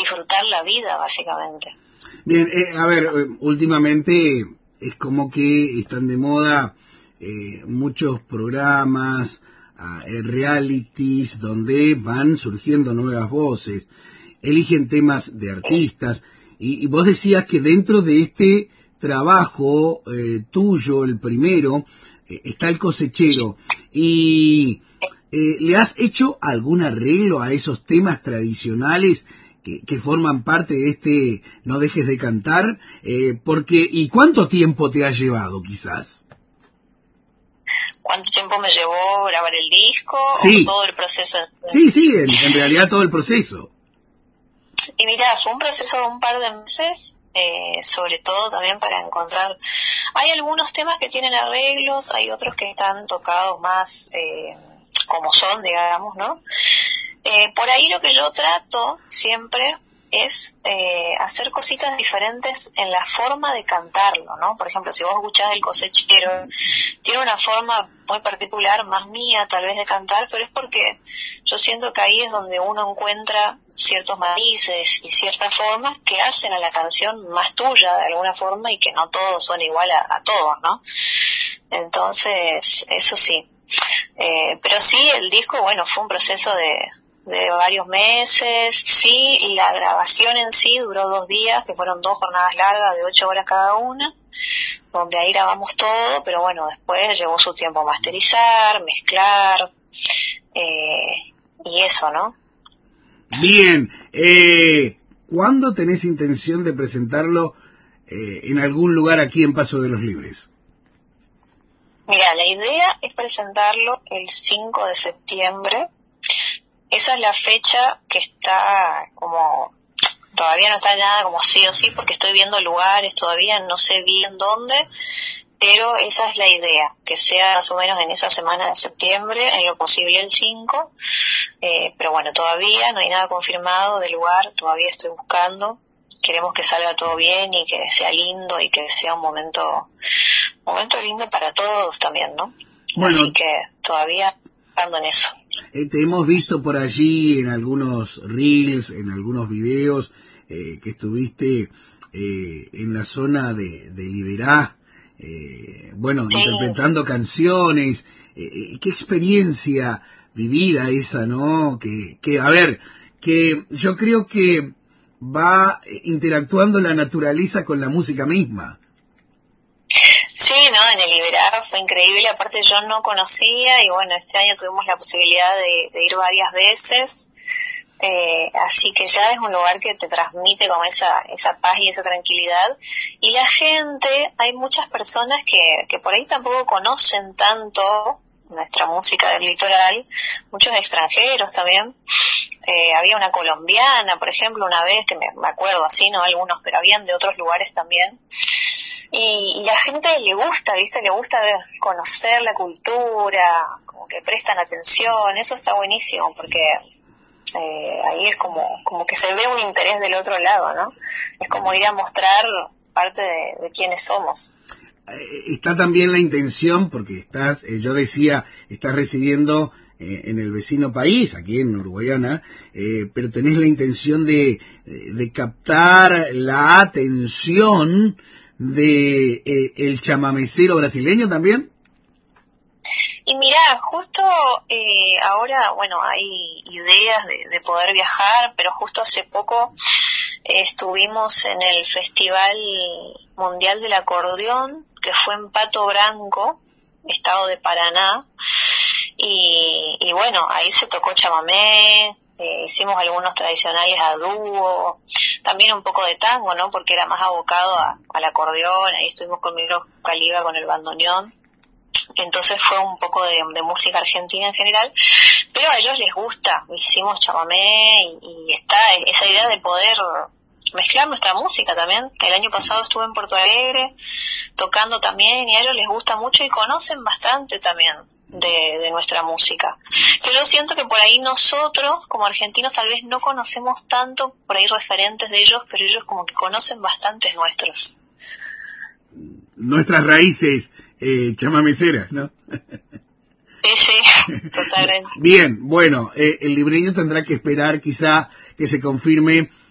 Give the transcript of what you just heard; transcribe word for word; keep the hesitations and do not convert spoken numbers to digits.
disfrutar la vida, básicamente. Bien, eh, a ver, últimamente es como que están de moda eh, muchos programas, eh, realities, donde van surgiendo nuevas voces, eligen temas de artistas, y, y vos decías que dentro de este trabajo eh, tuyo, el primero, eh, está el cosechero, y eh, ¿le has hecho algún arreglo a esos temas tradicionales que, que forman parte de este No Dejes de Cantar? Eh, porque, ¿y cuánto tiempo te ha llevado, quizás? ¿Cuánto tiempo me llevó grabar el disco? Sí. ¿O todo el proceso? Sí, sí, en, en realidad todo el proceso. Y mira, fue un proceso de un par de meses, eh, sobre todo también para encontrar... Hay algunos temas que tienen arreglos, hay otros que están tocados más eh, como son, digamos, ¿no? Eh, por ahí lo que yo trato siempre es eh, hacer cositas diferentes en la forma de cantarlo, ¿no? Por ejemplo, si vos escuchás El Cosechero, tiene una forma muy particular, más mía tal vez de cantar, pero es porque yo siento que ahí es donde uno encuentra ciertos matices y ciertas formas que hacen a la canción más tuya de alguna forma y que no todos son igual a, a todos, ¿no? Entonces, eso sí. Eh, pero sí, el disco, bueno, fue un proceso de... de varios meses. Sí, la grabación en sí duró dos días, que fueron dos jornadas largas de ocho horas cada una, donde ahí grabamos todo, pero bueno, después llevó su tiempo masterizar, mezclar, eh, y eso, ¿no? Bien, eh, ¿cuándo tenés intención de presentarlo eh, en algún lugar aquí en Paso de los Libres? Mira, la idea es presentarlo el cinco de septiembre. Esa es la fecha que está como, todavía no está nada como sí o sí, porque estoy viendo lugares todavía, no sé bien dónde, pero esa es la idea, que sea más o menos en esa semana de septiembre, en lo posible el cinco, eh, pero bueno, todavía no hay nada confirmado del lugar, todavía estoy buscando, queremos que salga todo bien y que sea lindo y que sea un momento, un momento lindo para todos también, ¿no? Bueno, así que todavía ando en eso. Eh, te hemos visto por allí en algunos reels, en algunos videos, eh, que estuviste eh, en la zona de, de Liberá, eh, bueno, sí, interpretando canciones. Eh, qué experiencia vivida esa, ¿no? Que, que, a ver, que yo creo que va interactuando la naturaleza con la música misma. Sí, no, en el Liberá fue increíble, aparte yo no conocía y bueno, este año tuvimos la posibilidad de, de ir varias veces, eh, así que ya es un lugar que te transmite como esa esa paz y esa tranquilidad, y la gente, hay muchas personas que, que por ahí tampoco conocen tanto nuestra música del litoral, muchos extranjeros también. Eh, había una colombiana, por ejemplo, una vez, que me, me acuerdo así, no algunos, pero habían de otros lugares también. Y, y la gente le gusta, ¿viste? Le gusta ver, conocer la cultura, como que prestan atención, eso está buenísimo, porque eh, ahí es como, como que se ve un interés del otro lado, ¿no? Es como ir a mostrar parte de, de quiénes somos. Está también la intención, porque estás, eh, yo decía, estás residiendo eh, en el vecino país, aquí en Uruguayana, eh, pero tenés la intención de, de captar la atención de eh, el chamamecero brasileño también. Y mirá, justo eh, ahora, bueno, hay ideas de, de poder viajar, pero justo hace poco eh, estuvimos en el Festival Mundial del Acordeón, que fue en Pato Branco, estado de Paraná, y, y bueno, ahí se tocó chamamé, eh, hicimos algunos tradicionales a dúo, también un poco de tango, ¿no? Porque era más abocado a, al acordeón, ahí estuvimos con Miguel Caliga con el bandoneón, entonces fue un poco de, de música argentina en general, pero a ellos les gusta, hicimos chamamé y, y está esa idea de poder mezclar nuestra música también. El año pasado estuve en Porto Alegre tocando también y a ellos les gusta mucho y conocen bastante también de, de nuestra música, que yo siento que por ahí nosotros como argentinos tal vez no conocemos tanto por ahí referentes de ellos, pero ellos como que conocen bastantes nuestros nuestras raíces eh, chamameceras, ¿no? Sí, sí, totalmente. Bien, bueno, eh, el libreño tendrá que esperar quizá que se confirme